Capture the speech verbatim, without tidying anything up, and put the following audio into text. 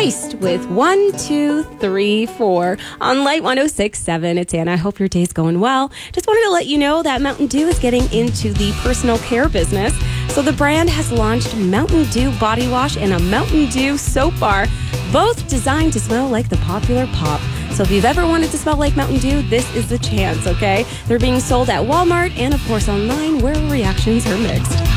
Heist with one, two, three, four on Light one oh six point seven. It's Anna. I hope your day's going well. Just wanted to let you know that Mountain Dew is getting into the personal care business. So the brand has launched Mountain Dew Body Wash and a Mountain Dew Soap Bar, both designed to smell like the popular pop. So if you've ever wanted to smell like Mountain Dew, this is the chance, okay? They're being sold at Walmart and, of course, online where reactions are mixed.